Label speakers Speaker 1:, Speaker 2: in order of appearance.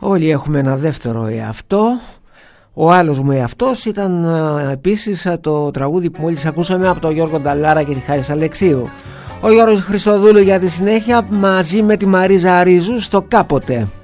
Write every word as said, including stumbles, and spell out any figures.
Speaker 1: Όλοι έχουμε ένα δεύτερο εαυτό. Ο άλλος μου εαυτός ήταν α, επίσης α, το τραγούδι που μόλις ακούσαμε από τον Γιώργο Νταλάρα και τη Χάρης Αλεξίου. Ο Γιώργος Χριστοδούλου για τη συνέχεια μαζί με τη Μαρίζα Ρίζου στο Κάποτε.